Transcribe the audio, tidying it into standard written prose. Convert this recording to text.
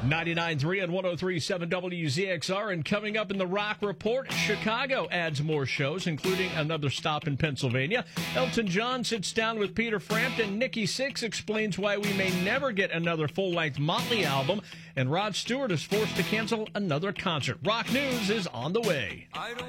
99.3 and 103.7 WZXR. And coming up in the Rock Report, Chicago adds more shows, including another stop in Pennsylvania. Elton John sits down with Peter Frampton. Nikki Sixx explains why we may never get another full-length Motley album. And Rod Stewart is forced to cancel another concert. Rock News is on the way.